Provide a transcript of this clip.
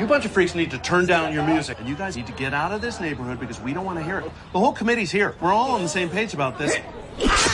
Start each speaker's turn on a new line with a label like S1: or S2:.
S1: bunch of freaks need to turn down your music. And you guys need to get out of this neighborhood because we don't want to hear it. The whole committee's here. We're all on the same page about this.